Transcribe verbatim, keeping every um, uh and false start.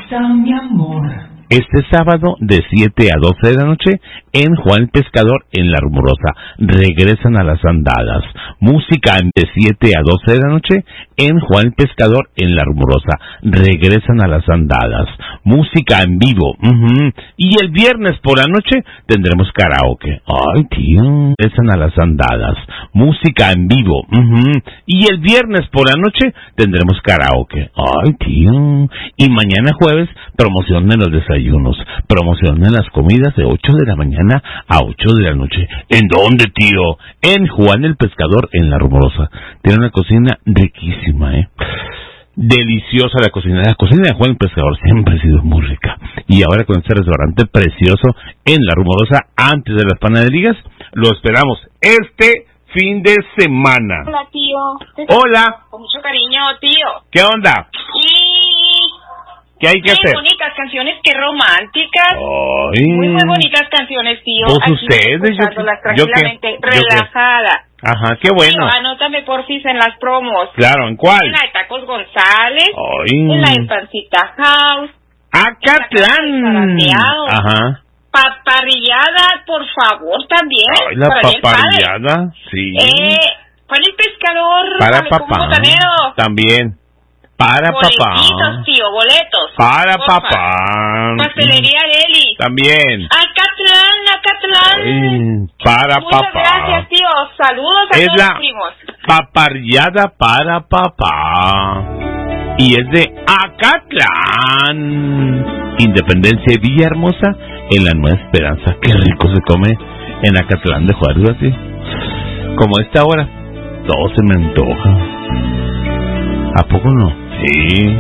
pasa, mi amor? Este sábado de siete a doce de la noche en Juan el Pescador en La Rumorosa. Regresan a las andadas. Música de siete a doce de la noche en Juan el Pescador en La Rumorosa. Regresan a las andadas. Música en vivo. Uh-huh. Y el viernes por la noche tendremos karaoke. Ay, tío. Regresan a las andadas. Música en vivo. Uh-huh. Y el viernes por la noche tendremos karaoke. Ay, tío. Y mañana jueves promoción de los desayunos. Ayunos. Promoción en las comidas de ocho de la mañana a ocho de la noche. ¿En dónde, tío? En Juan el Pescador, en La Rumorosa. Tiene una cocina riquísima, ¿eh? Deliciosa la cocina. La cocina de Juan el Pescador siempre ha sido muy rica. Y ahora con este restaurante precioso en La Rumorosa, antes de las panaderías, lo esperamos este fin de semana. Hola, tío. Hola. Con mucho cariño, tío. ¿Qué onda? Y... ¿Qué hay que Qué hacer? bonitas canciones, qué románticas. Ay. Muy, muy bonitas canciones, tío. Pues Aquí ustedes, escuchándolas yo- yo tranquilamente, qué- yo qué. relajada. Ajá, qué bueno. Tío, anótame porfis en las promos. Claro, ¿en cuál? En la de Tacos González, Ay. en la de Pancita House, Acatlán. Zarateado. Ajá. paparrillada, por favor, también. Ay, la para el padre. paparillada, sí. Eh, para el pescador. Para vale, como papá. botanero. También. Para papá. Boletitos, tío, boletos. Para Porfa. papá. Pastelería Leli. También. Acatlán, Acatlán. Ay, para Muchas papá. gracias, tío. Saludos a Es todos la los primos. paparillada para papá. Y es de Acatlán. Independencia y Villahermosa en la Nueva Esperanza. Qué rico se come en Acatlán de Juárez, así. Como esta hora. Todo se me antoja. ¿A poco no? Sí.